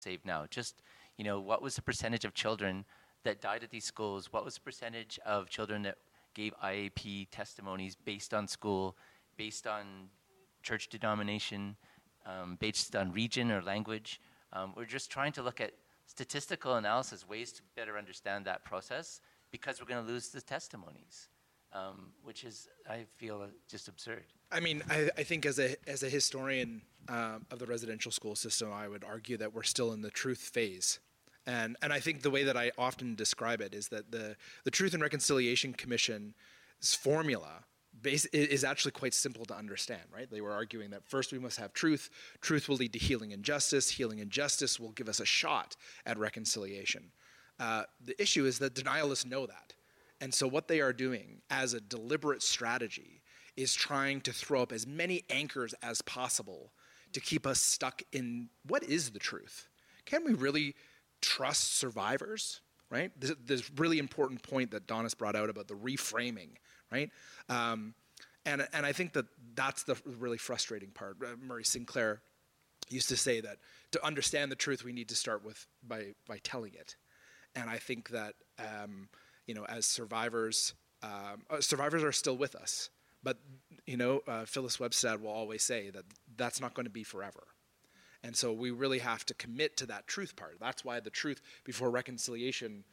Save Now? Just, what was the percentage of children that died at these schools? What was the percentage of children that gave IAP testimonies based on school, based on church denomination, based on region or language? We're just trying to look at statistical analysis, ways to better understand that process, because we're going to lose the testimonies, which is, I feel, just absurd. I mean, I think as a historian of the residential school system, I would argue that we're still in the truth phase. And I think the way that I often describe it is that the Truth and Reconciliation Commission's formula is actually quite simple to understand, right? They were arguing that first we must have truth. Truth will lead to healing and justice. Healing and justice will give us a shot at reconciliation. The issue is that denialists know that. And so what they are doing as a deliberate strategy is trying to throw up as many anchors as possible to keep us stuck in what is the truth. Can we really trust survivors, right? This really important point that Donis brought out about the reframing, right? And I think that's the really frustrating part. Murray Sinclair used to say that to understand the truth, we need to start by telling it. And I think that as survivors are still with us, but Phyllis Webstad will always say that that's not going to be forever. And so we really have to commit to that truth part. That's why the truth before reconciliation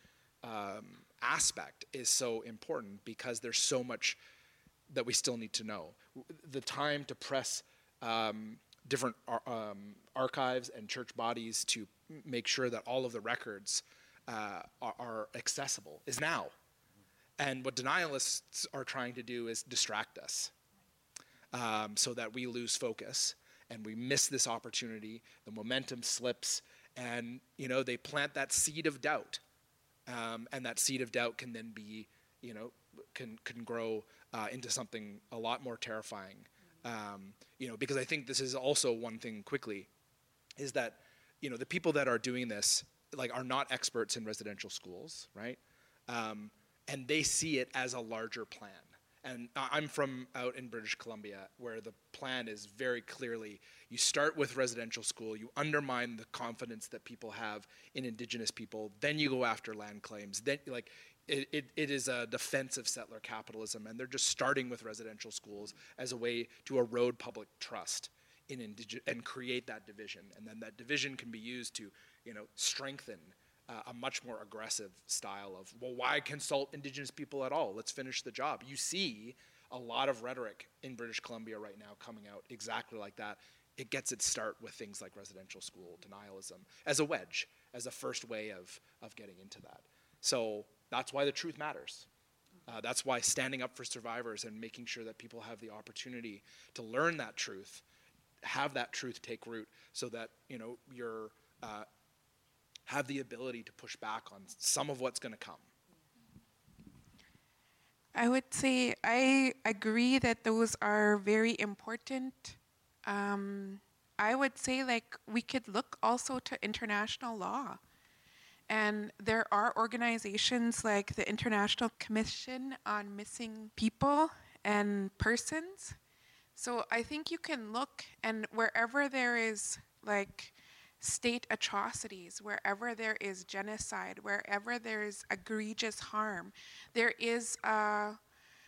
aspect is so important, because there's so much that we still need to know. The time to press different archives and church bodies to make sure that all of the records are accessible is now. And what denialists are trying to do is distract us so that we lose focus and we miss this opportunity, the momentum slips, and they plant that seed of doubt. And that seed of doubt can then be, can grow into something a lot more terrifying. Because I think this is also one thing quickly, is that, the people that are doing this, are not experts in residential schools, right? And they see it as a larger plan. And I'm from out in British Columbia, where the plan is very clearly, you start with residential school, you undermine the confidence that people have in Indigenous people, then you go after land claims. Then, it is a defense of settler capitalism, and they're just starting with residential schools as a way to erode public trust in and create that division. And then that division can be used to, strengthen a much more aggressive style of, well, why consult Indigenous people at all? Let's finish the job. You see a lot of rhetoric in British Columbia right now coming out exactly like that. It gets its start with things like residential school denialism as a wedge, as a first way of getting into that. So that's why the truth matters. That's why standing up for survivors and making sure that people have the opportunity to learn that truth, have that truth take root, so that you're have the ability to push back on some of what's going to come. I would say I agree that those are very important. I would say we could look also to international law. And there are organizations like the International Commission on Missing People and Persons. So I think you can look, and wherever there is state atrocities, wherever there is genocide, wherever there is egregious harm, there is a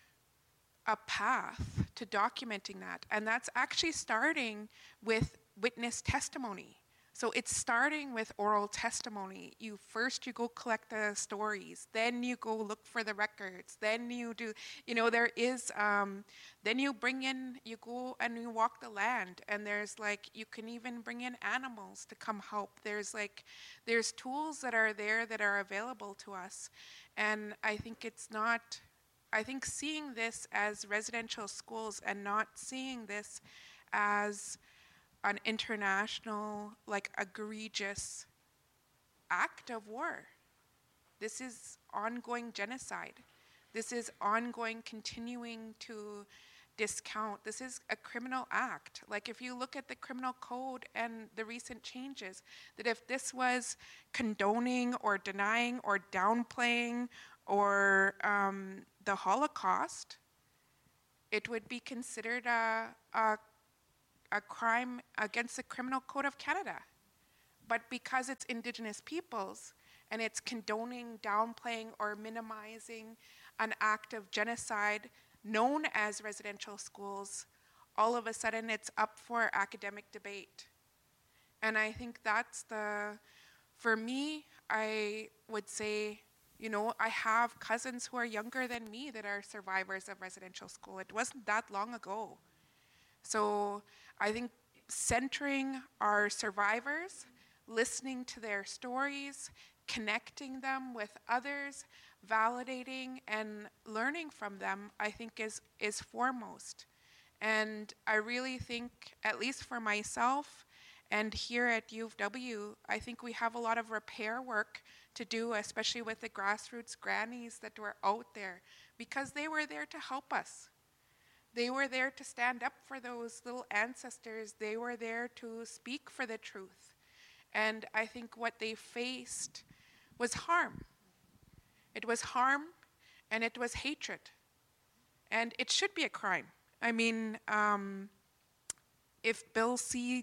path to documenting that. And that's actually starting with witness testimony. So it's starting with oral testimony. You go collect the stories, then you go look for the records, then you do, there is, then you go and you walk the land, and there's you can even bring in animals to come help. There's tools that are there that are available to us. And I think seeing this as residential schools and not seeing this as an international, egregious act of war. This is ongoing genocide. This is ongoing continuing to discount. This is a criminal act. If you look at the criminal code and the recent changes, that if this was condoning or denying or downplaying or the Holocaust, it would be considered a crime against the Criminal Code of Canada. But because it's Indigenous peoples and it's condoning, downplaying, or minimizing an act of genocide known as residential schools, all of a sudden it's up for academic debate. And I think that's for me, I would say, I have cousins who are younger than me that are survivors of residential school. It wasn't that long ago. So I think centering our survivors, listening to their stories, connecting them with others, validating and learning from them, I think is foremost. And I really think, at least for myself, and here at U of W, I think we have a lot of repair work to do, especially with the grassroots grannies that were out there, because they were there to help us. They were there to stand up for those little ancestors. They were there to speak for the truth. And I think what they faced was harm. It was harm and it was hatred. And it should be a crime. I mean, if Bill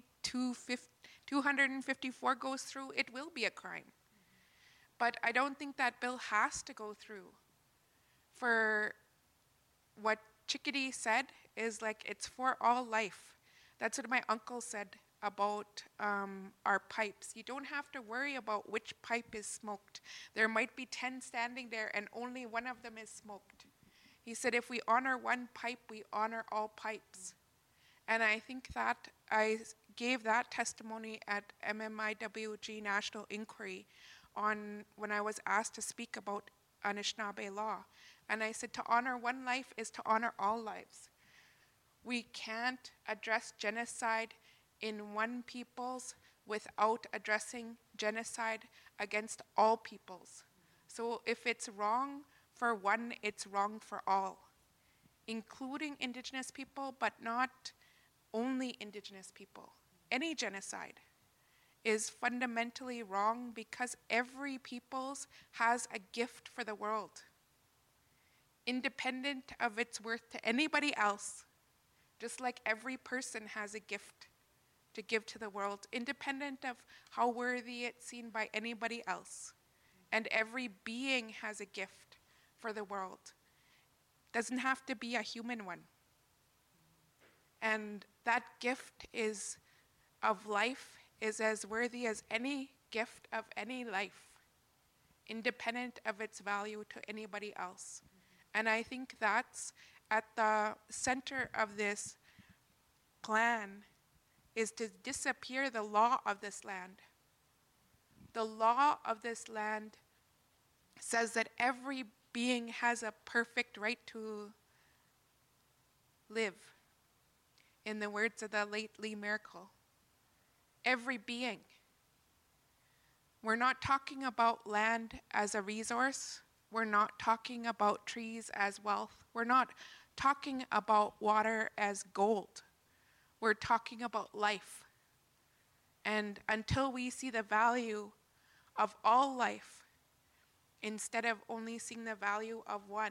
C-254 goes through, it will be a crime. But I don't think that bill has to go through. For what Chickadee said is like, it's for all life. That's what my uncle said about our pipes. You don't have to worry about which pipe is smoked. There might be 10 standing there and only one of them is smoked. He said, if we honor one pipe, we honor all pipes. And I think that I gave that testimony at MMIWG National Inquiry when I was asked to speak about Anishinaabe law. And I said, to honor one life is to honor all lives. We can't address genocide in one peoples without addressing genocide against all peoples. So if it's wrong for one, it's wrong for all, including Indigenous people, but not only Indigenous people. Any genocide is fundamentally wrong because every peoples has a gift for the world, independent of its worth to anybody else, just like every person has a gift to give to the world, independent of how worthy it's seen by anybody else. And every being has a gift for the world. Doesn't have to be a human one. And that gift of life is as worthy as any gift of any life, independent of its value to anybody else. And I think that's at the center of this plan, is to disappear the law of this land. The law of this land says that every being has a perfect right to live. In the words of the late Lee Miracle, every being. We're not talking about land as a resource. We're not talking about trees as wealth. We're not talking about water as gold. We're talking about life. And until we see the value of all life, instead of only seeing the value of one,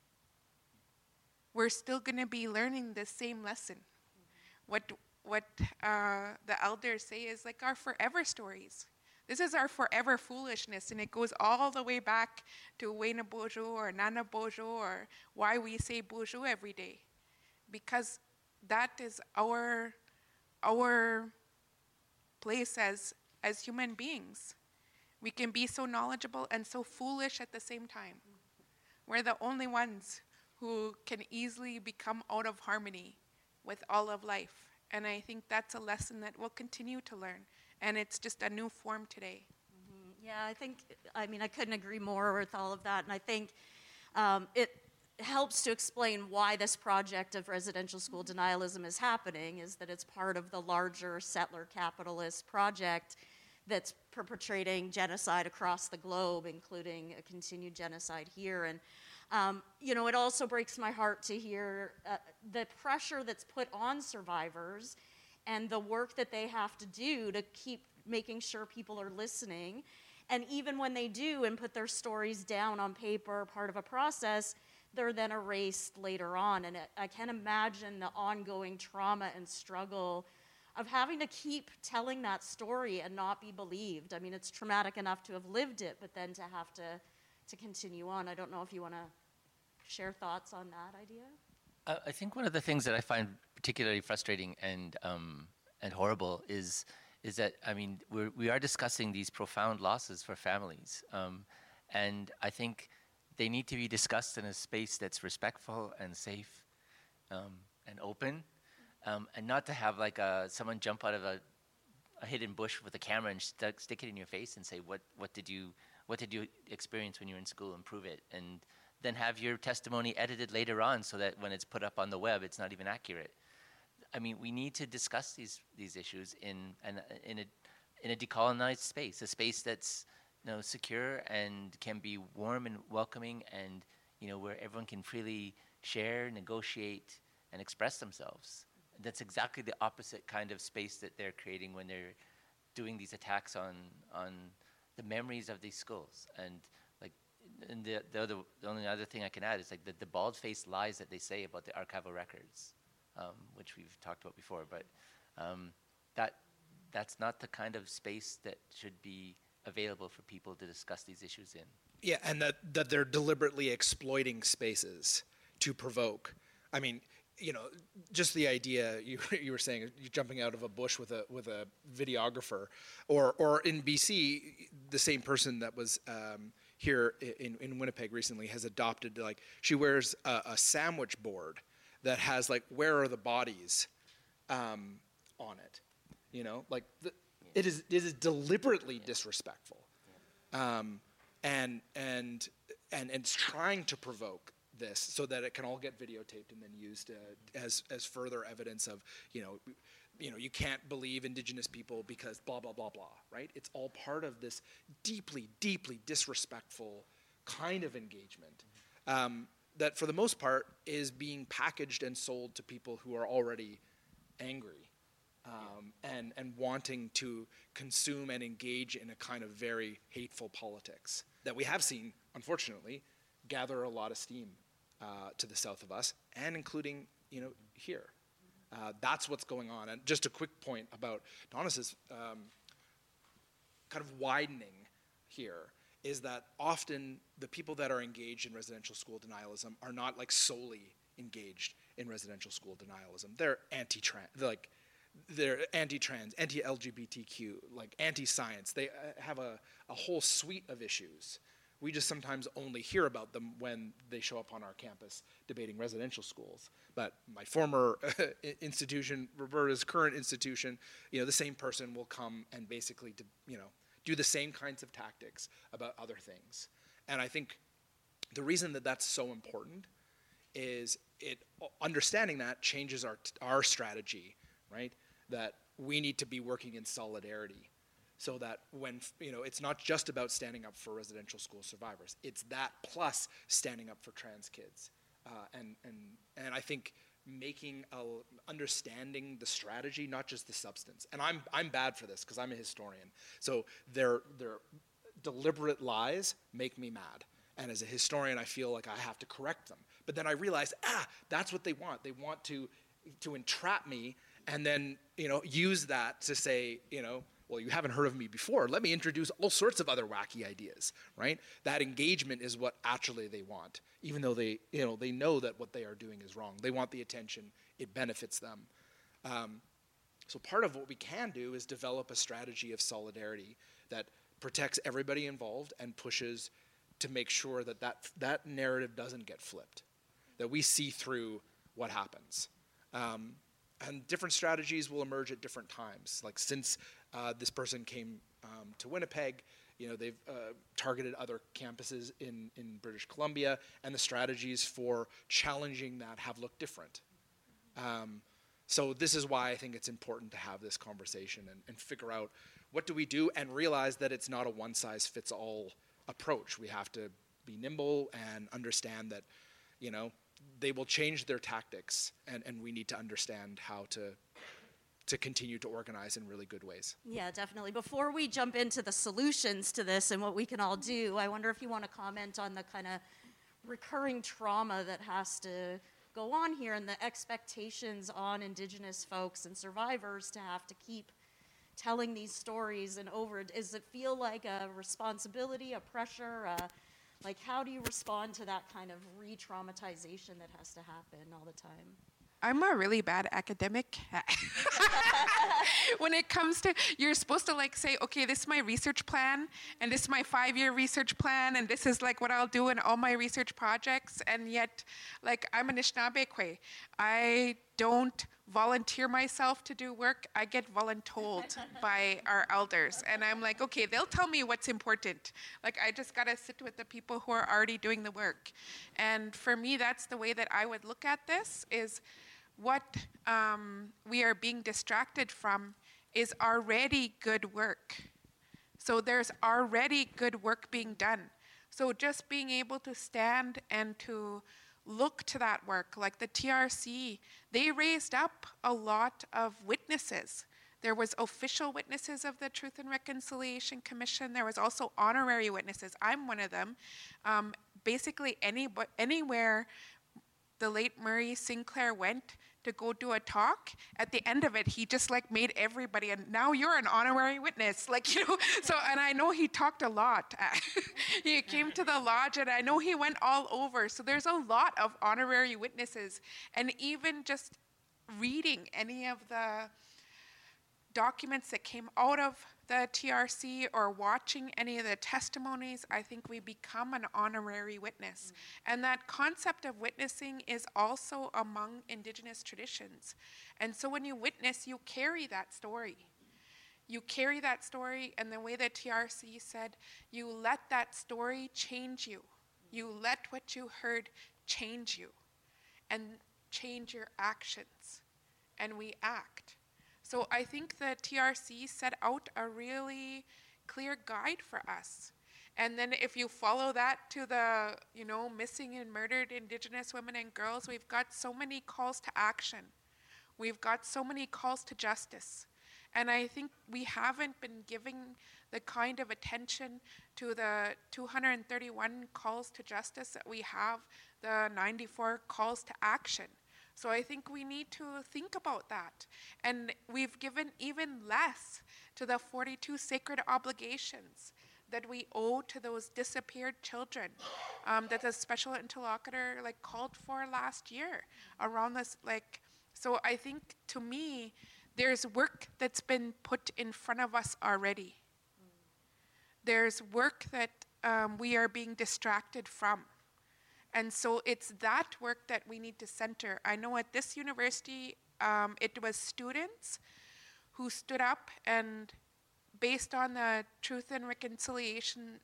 we're still going to be learning the same lesson. What the elders say is like our forever stories. This is our forever foolishness, and it goes all the way back to Wayna Bojo or Nana Bojo, or why we say Bojo every day. Because that is our place as human beings. We can be so knowledgeable and so foolish at the same time. We're the only ones who can easily become out of harmony with all of life. And I think that's a lesson that we'll continue to learn. And it's just a new form today. Mm-hmm. Yeah, I couldn't agree more with all of that. And I think it helps to explain why this project of residential school denialism is happening, is that it's part of the larger settler capitalist project that's perpetrating genocide across the globe, including a continued genocide here. And it also breaks my heart to hear the pressure that's put on survivors and the work that they have to do to keep making sure people are listening. And even when they do and put their stories down on paper, part of a process, they're then erased later on. And I can't imagine the ongoing trauma and struggle of having to keep telling that story and not be believed. I mean, it's traumatic enough to have lived it, but then to have to continue on. I don't know if you want to share thoughts on that idea? I think one of the things that I find particularly frustrating and horrible is that, I mean, we are discussing these profound losses for families, and I think they need to be discussed in a space that's respectful and safe and open, and not to have like someone jump out of a hidden bush with a camera and stick it in your face and say, what did you experience when you were in school, and prove it, and then have your testimony edited later on so that when it's put up on the web, it's not even accurate. I mean, we need to discuss these issues in a decolonized space, a space that's secure and can be warm and welcoming, and where everyone can freely share, negotiate, and express themselves. That's exactly the opposite kind of space that they're creating when they're doing these attacks on the memories of these schools. And the only other thing I can add is like the bald-faced lies that they say about the archival records, which we've talked about before. But that's not the kind of space that should be available for people to discuss these issues in. Yeah, and that they're deliberately exploiting spaces to provoke. I mean, just the idea you were saying, you're jumping out of a bush with a videographer, or in BC, the same person that was here in Winnipeg recently has adopted, like, she wears a sandwich board that has like, where are the bodies on it, it is deliberately disrespectful, and it's trying to provoke this so that it can all get videotaped and then used as further evidence of, you can't believe Indigenous people because blah, blah, blah, blah, right? It's all part of this deeply, deeply disrespectful kind of engagement that for the most part is being packaged and sold to people who are already angry and wanting to consume and engage in a kind of very hateful politics that we have seen, unfortunately, gather a lot of steam to the south of us, and including, here. That's what's going on. And just a quick point about Donis's kind of widening here is that often the people that are engaged in residential school denialism are not like solely engaged in residential school denialism. They're anti-trans, anti-LGBTQ, like anti-science. They have a whole suite of issues. We just sometimes only hear about them when they show up on our campus debating residential schools. But my former institution, Roberta's current institution, the same person will come and basically, do the same kinds of tactics about other things. And I think the reason that that's so important is understanding that changes our strategy, right? That we need to be working in solidarity. So that when, it's not just about standing up for residential school survivors, it's that plus standing up for trans kids. And I think understanding the strategy, not just the substance. And I'm bad for this because I'm a historian. So their deliberate lies make me mad. And as a historian, I feel like I have to correct them. But then I realize, that's what they want. They want to entrap me and then, use that to say, well, you haven't heard of me before. Let me introduce all sorts of other wacky ideas, right? That engagement is what actually they want, even though they know that what they are doing is wrong. They want the attention. It benefits them. So part of what we can do is develop a strategy of solidarity that protects everybody involved and pushes to make sure that narrative doesn't get flipped, that we see through what happens. And different strategies will emerge at different times. Like since this person came to Winnipeg, they've targeted other campuses in British Columbia, and the strategies for challenging that have looked different. So this is why I think it's important to have this conversation and figure out what do we do and realize that it's not a one-size-fits-all approach. We have to be nimble and understand that, they will change their tactics, and we need to understand how to continue to organize in really good ways. Yeah, definitely. Before we jump into the solutions to this and what we can all do, I wonder if you want to comment on the kind of recurring trauma that has to go on here, and the expectations on Indigenous folks and survivors to have to keep telling these stories and over, does it feel like a responsibility, a pressure, like how do you respond to that kind of re-traumatization that has to happen all the time? I'm a really bad academic. When it comes to, you're supposed to like say, okay, this is my research plan, and this is my 5-year research plan, and this is like what I'll do in all my research projects, and yet, like, I'm an Anishinaabe. I don't volunteer myself to do work. I get voluntold by our elders, and I'm like, okay, they'll tell me what's important. Like, I just gotta sit with the people who are already doing the work. And for me, that's the way that I would look at this, is what we are being distracted from is already good work. So there's already good work being done. So just being able to stand and to look to that work, like the TRC, they raised up a lot of witnesses. There was official witnesses of the Truth and Reconciliation Commission. There was also honorary witnesses. I'm one of them. Basically, anywhere the late Murray Sinclair went to go do a talk, at the end of it, he just like made everybody, and now you're an honorary witness, like, you know, so, and I know he talked a lot. He came to the lodge, and I know he went all over, so there's a lot of honorary witnesses, and even just reading any of the documents that came out of the TRC or watching any of the testimonies, I think we become an honorary witness. And that concept of witnessing is also among Indigenous traditions. And so when you witness, you carry that story. You carry that story, and the way the TRC said, you let that story change you. You let what you heard change you and change your actions. And we act. So I think the TRC set out a really clear guide for us. And then if you follow that to the, you know, missing and murdered Indigenous women and girls, we've got so many calls to action. We've got so many calls to justice. And I think we haven't been giving the kind of attention to the 231 calls to justice that we have, the 94 calls to action. So I think we need to think about that. And we've given even less to the 42 sacred obligations that we owe to those disappeared children that the special interlocutor like called for last year around this. Like, so I think, to me, there's work that's been put in front of us already. There's work that we are being distracted from. And so it's that work that we need to center. I know at this university, it was students who stood up and, based on the Truth and Reconciliation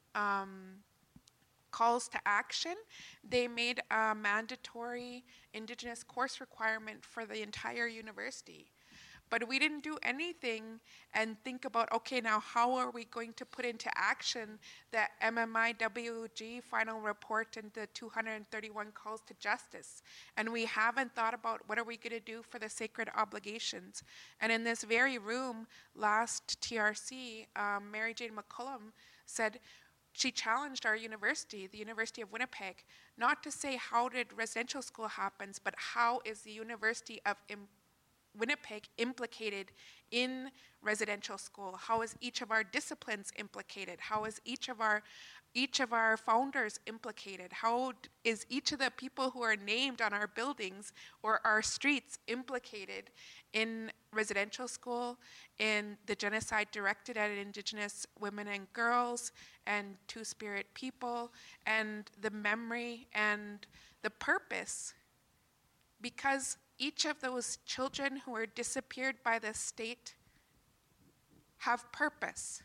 calls to action, they made a mandatory Indigenous course requirement for the entire university. But we didn't do anything and think about, okay, now how are we going to put into action the MMIWG final report and the 231 calls to justice? And we haven't thought about what are we going to do for the sacred obligations. And in this very room, last TRC, Mary Jane McCullum said, she challenged our university, the University of Winnipeg, not to say how did residential school happens, but how is the University of Winnipeg implicated in residential school? How is each of our disciplines implicated? How is each of our founders implicated? How is each of the people who are named on our buildings or our streets implicated in residential school, in the genocide directed at Indigenous women and girls and Two-Spirit people, and the memory and the purpose? Because each of those children who were disappeared by the state have purpose.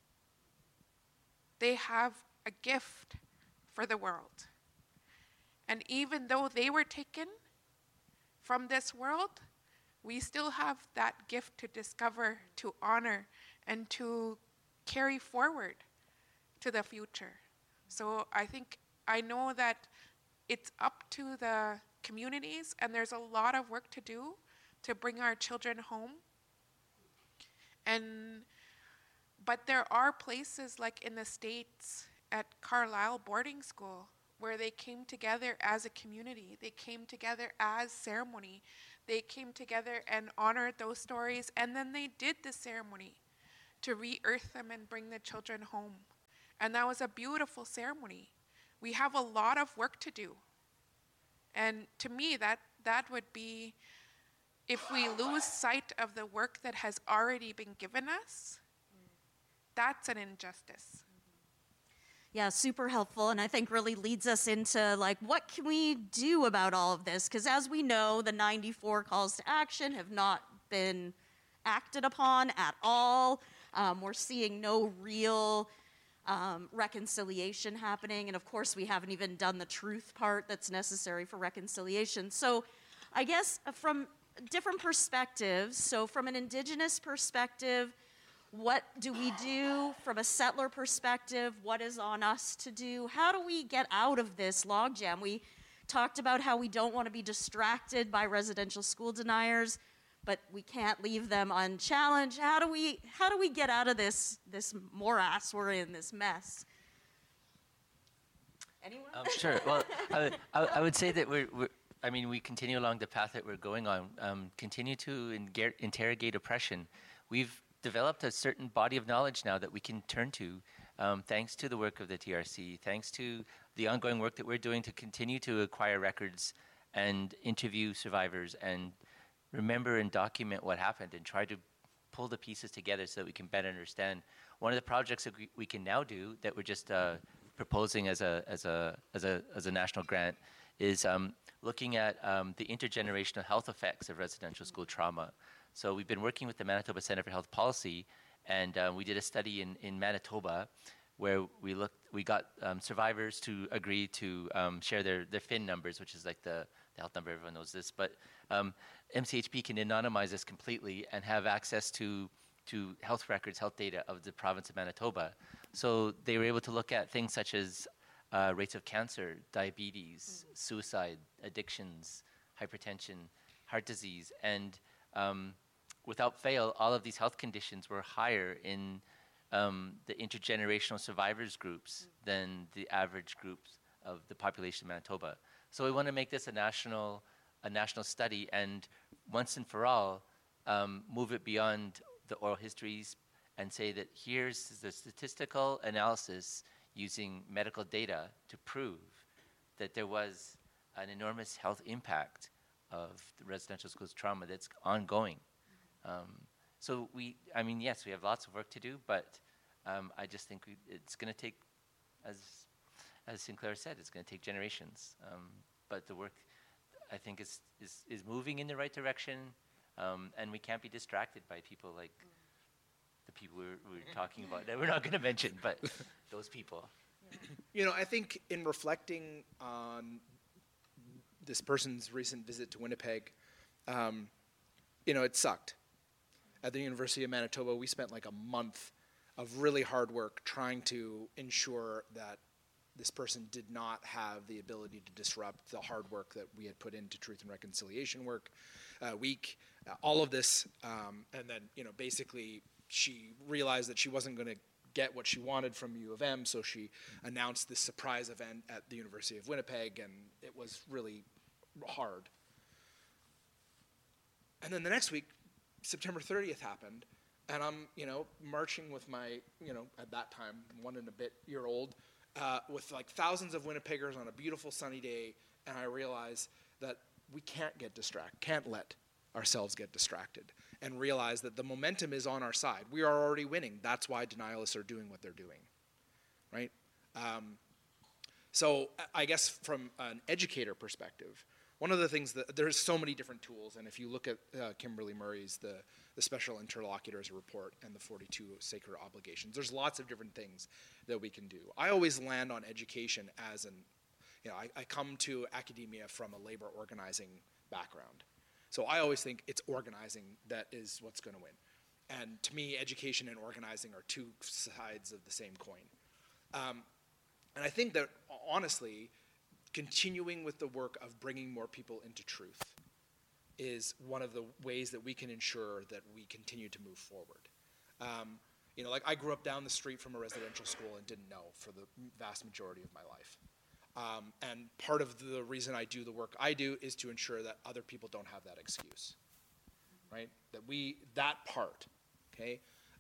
They have a gift for the world. And even though they were taken from this world, we still have that gift to discover, to honor, and to carry forward to the future. So I know that it's up to the communities, and there's a lot of work to do to bring our children home. But there are places like in the States at Carlisle boarding school where they came together as a community. They came together as ceremony. They came together and honored those stories, and then they did the ceremony to re-earth them and bring the children home. And that was a beautiful ceremony. We have a lot of work to do. And to me, that would be, if we lose sight of the work that has already been given us, that's an injustice. Yeah, super helpful, and I think really leads us into like, what can we do about all of this? Because as we know, the 94 calls to action have not been acted upon at all. We're seeing no real reconciliation happening, and of course we haven't even done the truth part that's necessary for reconciliation. So I guess from different perspectives, so from an Indigenous perspective, what do we do? From a settler perspective, what is on us to do? How do we get out of this logjam? We talked about how we don't want to be distracted by residential school deniers, but we can't leave them unchallenged. How do we get out of this morass we're in, this mess? Anyone? Sure. Well, I would say that we continue along the path that we're going on. Continue to interrogate oppression. We've developed a certain body of knowledge now that we can turn to, thanks to the work of the TRC, thanks to the ongoing work that we're doing to continue to acquire records and interview survivors and remember and document what happened and try to pull the pieces together so that we can better understand. One of the projects that we can now do that we're just proposing as a national grant is looking at the intergenerational health effects of residential school trauma. So we've been working with the Manitoba Centre for Health Policy, and we did a study in Manitoba where we got survivors to agree to share their FIN numbers, which is like the health number, everyone knows this, but MCHP can anonymize this completely and have access to health records, health data of the province of Manitoba. So they were able to look at things such as rates of cancer, diabetes, suicide, addictions, hypertension, heart disease, and without fail, all of these health conditions were higher in the intergenerational survivors groups than the average groups of the population of Manitoba. So we want to make this a national study, and once and for all, move it beyond the oral histories and say that here's the statistical analysis using medical data to prove that there was an enormous health impact of the residential schools trauma that's ongoing. So yes, we have lots of work to do, but I just think it's going to take, as Sinclair said, it's going to take generations. But the work, I think, is moving in the right direction, and we can't be distracted by people like the people we're talking about that we're not going to mention, but those people. I think in reflecting on this person's recent visit to Winnipeg, it sucked. At the University of Manitoba, we spent like a month of really hard work trying to ensure that this person did not have the ability to disrupt the hard work that we had put into Truth and Reconciliation week, all of this, and then basically she realized that she wasn't going to get what she wanted from U of M, so she announced this surprise event at the University of Winnipeg, and it was really hard. And then the next week, September 30th happened, and I'm, marching with my, at that time, 1-and-a-bit-year-old, with like thousands of Winnipeggers on a beautiful sunny day, and I realize that we can't let ourselves get distracted, and realize that the momentum is on our side. We are already winning. That's why denialists are doing what they're doing, right? So I guess from an educator perspective, one of the things that there's so many different tools, and if you look at Kimberly Murray's the Special Interlocutors Report and the 42 Sacred Obligations, there's lots of different things that we can do. I always land on education as I come to academia from a labor organizing background. So I always think it's organizing that is what's going to win. And to me, education and organizing are two sides of the same coin. And I think that, honestly, continuing with the work of bringing more people into truth is one of the ways that we can ensure that we continue to move forward. I grew up down the street from a residential school and didn't know for the vast majority of my life. And part of the reason I do the work I do is to ensure that other people don't have that excuse, right? That part, okay?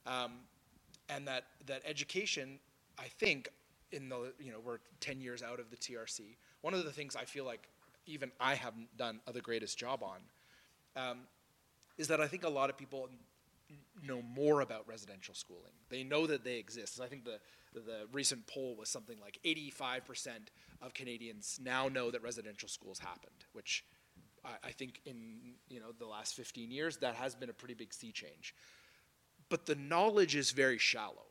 And that education, I think, we're 10 years out of the TRC. One of the things I feel like even I haven't done the greatest job on is that I think a lot of people know more about residential schooling. They know that they exist. I think the recent poll was something like 85% of Canadians now know that residential schools happened, which I think in the last 15 years, that has been a pretty big sea change. But the knowledge is very shallow.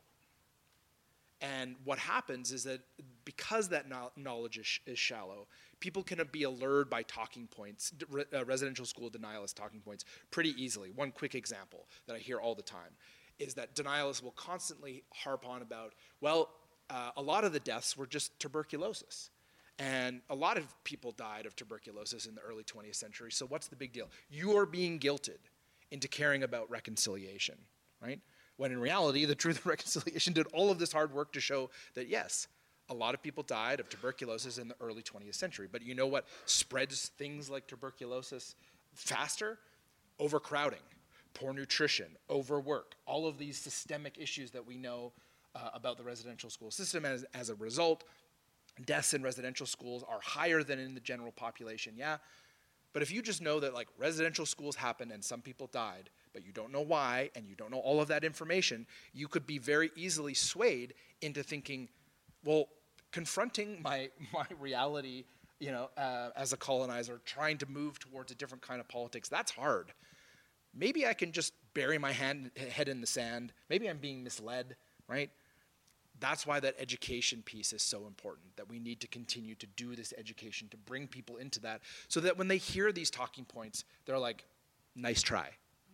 And what happens is that because that knowledge is shallow, people can be allured by talking points, residential school denialist talking points, pretty easily. One quick example that I hear all the time is that denialists will constantly harp on about, a lot of the deaths were just tuberculosis. And a lot of people died of tuberculosis in the early 20th century, so what's the big deal? You are being guilted into caring about reconciliation, right? When in reality, the Truth and Reconciliation did all of this hard work to show that, yes, a lot of people died of tuberculosis in the early 20th century. But you know what spreads things like tuberculosis faster? Overcrowding, poor nutrition, overwork, all of these systemic issues that we know about the residential school system. As a result, deaths in residential schools are higher than in the general population, yeah. But if you just know that residential schools happened and some people died, but you don't know why and you don't know all of that information, you could be very easily swayed into thinking, well, confronting my reality, as a colonizer, trying to move towards a different kind of politics, that's hard. Maybe I can just bury my head in the sand. Maybe I'm being misled, right? That's why that education piece is so important, that we need to continue to do this education to bring people into that so that when they hear these talking points, they're like, nice try.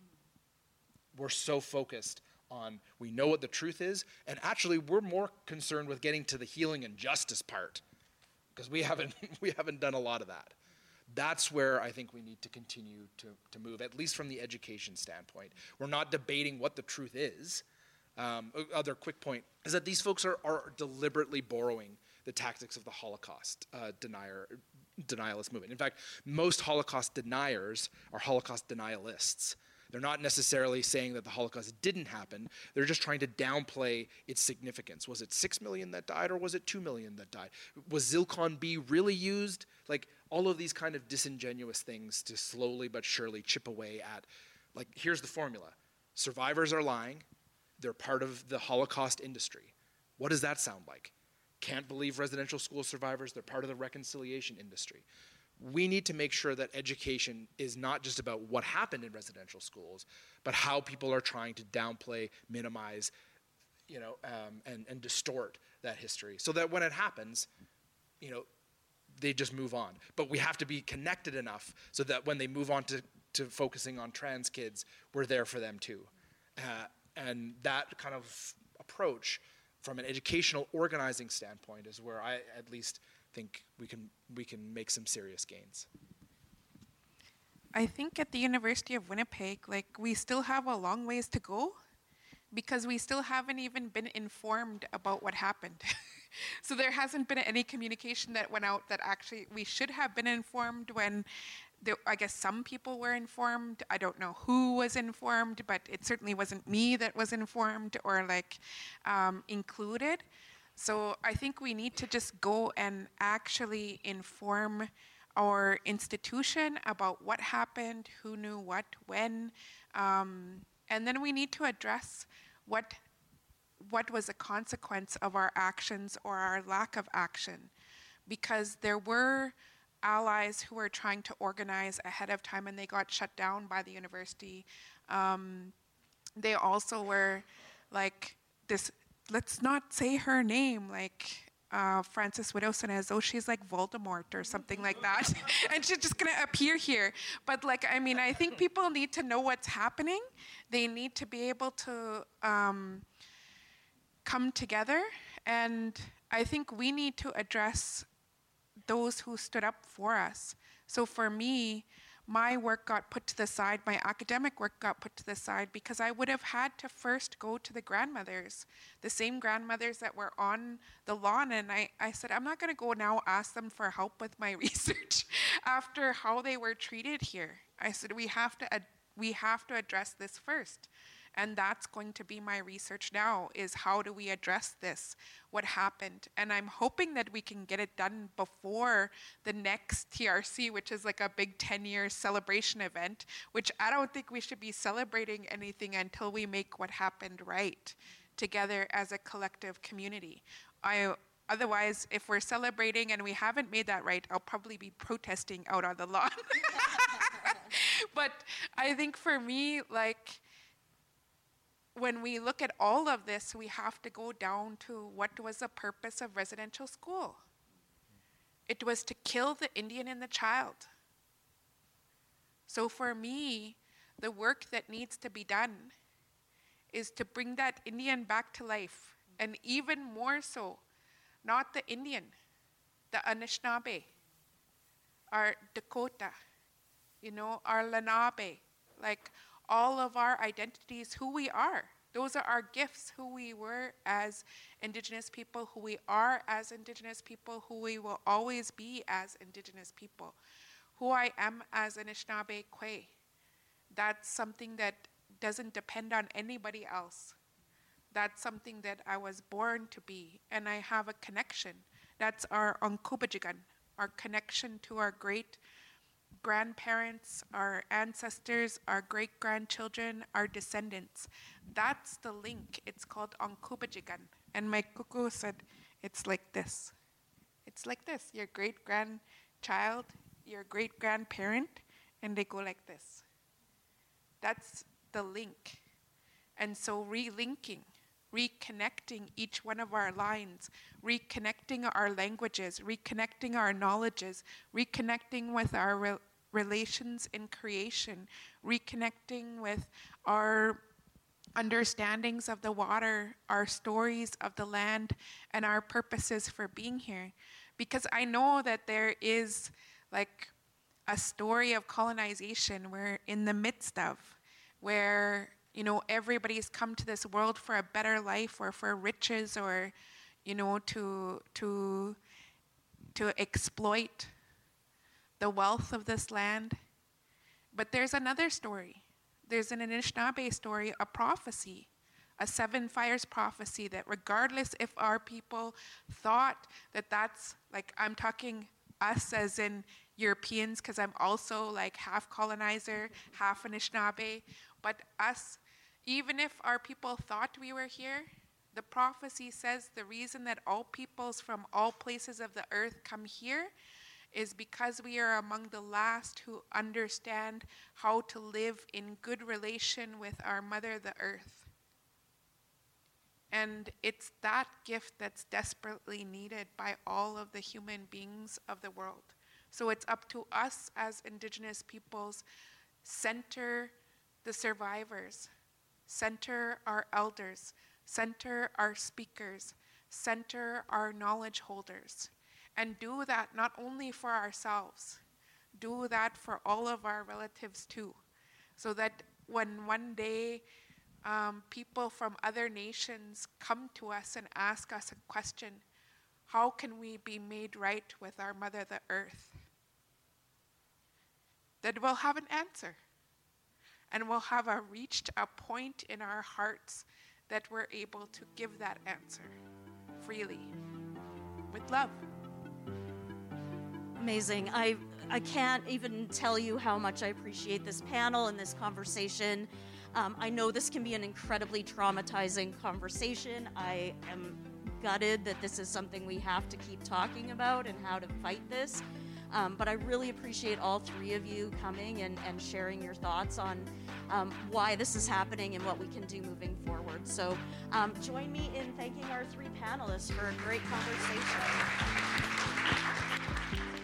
We're so focused on, we know what the truth is, and actually we're more concerned with getting to the healing and justice part because we haven't done a lot of that. That's where I think we need to continue to move, at least from the education standpoint. We're not debating what the truth is. Other quick point is that these folks are deliberately borrowing the tactics of the Holocaust denialist movement. In fact, most Holocaust deniers are Holocaust denialists. They're not necessarily saying that the Holocaust didn't happen. They're just trying to downplay its significance. Was it 6 million that died or was it 2 million that died? Was Zircon B really used? All of these kind of disingenuous things to slowly but surely chip away at, here's the formula. Survivors are lying. They're part of the Holocaust industry. What does that sound like? Can't believe residential school survivors. They're part of the reconciliation industry. We need to make sure that education is not just about what happened in residential schools, but how people are trying to downplay, minimize, and distort that history so that when it happens, they just move on. But we have to be connected enough so that when they move on to focusing on trans kids, we're there for them too. And that kind of approach from an educational organizing standpoint is where I at least think we can make some serious gains. I think at the University of Winnipeg, we still have a long ways to go because we still haven't even been informed about what happened. So there hasn't been any communication that went out that actually we should have been informed when I guess some people were informed. I don't know who was informed, but it certainly wasn't me that was informed or included. So I think we need to just go and actually inform our institution about what happened, who knew what, when, and then we need to address what was a consequence of our actions or our lack of action. Because there were allies who were trying to organize ahead of time and they got shut down by the university. They also were this, let's not say her name, Frances Widdowson, as though she's like Voldemort or something like that. And she's just gonna appear here. But I think people need to know what's happening. They need to be able to come together. And I think we need to address those who stood up for us. So for me, my work got put to the side, my academic work got put to the side, because I would have had to first go to the grandmothers, the same grandmothers that were on the lawn. And I said, I'm not going to go now ask them for help with my research after how they were treated here. I said, we have to address this first. And that's going to be my research now, is how do we address this, what happened. And I'm hoping that we can get it done before the next TRC, which is like a big 10-year celebration event, which I don't think we should be celebrating anything until we make what happened right together as a collective community. Otherwise, if we're celebrating and we haven't made that right, I'll probably be protesting out on the lawn. But I think for me, like, when we look at all of this, we have to go down to what was the purpose of residential school. It was to kill the Indian in the child. So for me, the work that needs to be done is to bring that Indian back to life. And even more so, not the Indian, the Anishinaabe, our Dakota, our Lenabe, like all of our identities, who we are. Those are our gifts, who we were as Indigenous people, who we are as Indigenous people, who we will always be as Indigenous people, who I am as Anishinaabe Kwe. That's something that doesn't depend on anybody else. That's something that I was born to be, and I have a connection. That's our Onkubajigan, our connection to our great grandparents, our ancestors, our great-grandchildren, our descendants. That's the link. It's called Onkubajigan. And my kuku said, it's like this. It's like this. Your great-grandchild, your great-grandparent, and they go like this. That's the link. And so relinking, reconnecting each one of our lines, reconnecting our languages, reconnecting our knowledges, reconnecting with our relations in creation, reconnecting with our understandings of the water, our stories of the land, and our purposes for being here. Because I know that there is like a story of colonization we're in the midst of, where everybody's come to this world for a better life or for riches or, to exploit the wealth of this land. But there's another story. There's an Anishinaabe story, a prophecy, a 7 fires prophecy, that regardless if our people thought that that's, like, I'm talking us as in Europeans, because I'm also like half colonizer, half Anishinaabe, but us, even if our people thought we were here, the prophecy says the reason that all peoples from all places of the earth come here is because we are among the last who understand how to live in good relation with our mother, the earth. And it's that gift that's desperately needed by all of the human beings of the world. So it's up to us as Indigenous peoples, center the survivors, center our elders, center our speakers, center our knowledge holders, and do that not only for ourselves, do that for all of our relatives too, so that when one day people from other nations come to us and ask us a question, how can we be made right with our mother, the earth? That we'll have an answer. And we'll have reached a point in our hearts that we're able to give that answer freely, with love. Amazing. I can't even tell you how much I appreciate this panel and this conversation. I know this can be an incredibly traumatizing conversation. I am gutted that this is something we have to keep talking about and how to fight this. But I really appreciate all 3 of you coming and sharing your thoughts on why this is happening and what we can do moving forward. So join me in thanking our 3 panelists for a great conversation.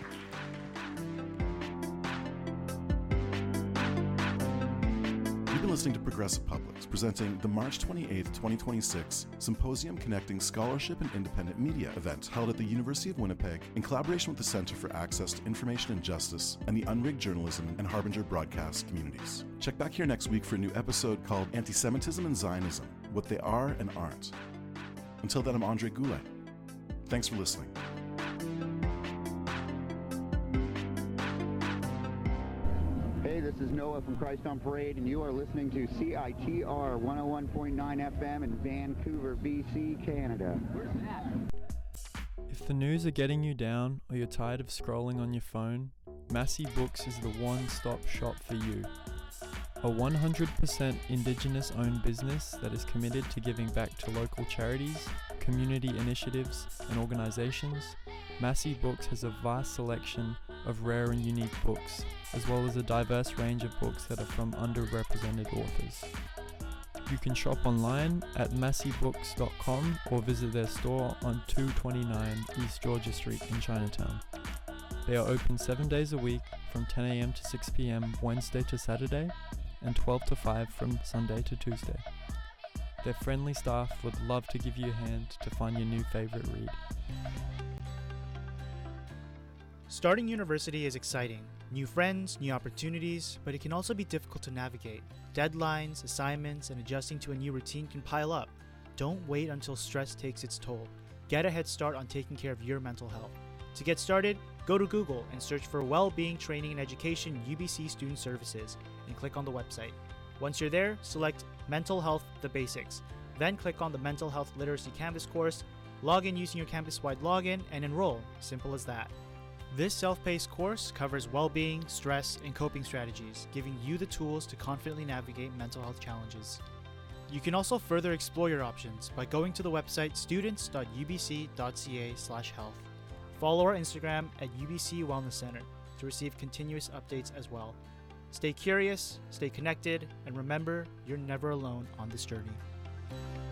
You've been listening to Progressive Publics, presenting the March 28, 2026 Symposium Connecting Scholarship and Independent Media event held at the University of Winnipeg in collaboration with the Centre for Access to Information and Justice and the Unrigged Journalism and Harbinger broadcast communities. Check back here next week for a new episode called Anti-Semitism and Zionism, What They Are and Aren't. Until then, I'm Andre Goulet. Thanks for listening. Hey, this is Noah from Christ on Parade, and you are listening to CITR 101.9 FM in Vancouver, BC, Canada. If the news are getting you down or you're tired of scrolling on your phone, Massey Books is the one-stop shop for you. A 100% Indigenous-owned business that is committed to giving back to local charities, community initiatives, and organizations, Massey Books has a vast selection of rare and unique books, as well as a diverse range of books that are from underrepresented authors. You can shop online at masseybooks.com or visit their store on 229 East Georgia Street in Chinatown. They are open 7 days a week from 10 a.m. to 6 p.m. Wednesday to Saturday and 12 to 5 from Sunday to Tuesday. Their friendly staff would love to give you a hand to find your new favorite read. Starting university is exciting. New friends, new opportunities, but it can also be difficult to navigate. Deadlines, assignments, and adjusting to a new routine can pile up. Don't wait until stress takes its toll. Get a head start on taking care of your mental health. To get started, go to Google and search for Wellbeing Training and Education UBC Student Services and click on the website. Once you're there, select Mental Health The Basics. Then click on the Mental Health Literacy Canvas course, log in using your campus-wide login, and enroll. Simple as that. This self-paced course covers well-being, stress, and coping strategies, giving you the tools to confidently navigate mental health challenges. You can also further explore your options by going to the website students.ubc.ca/health. Follow our Instagram at UBC Wellness Center to receive continuous updates as well. Stay curious, stay connected, and remember, you're never alone on this journey.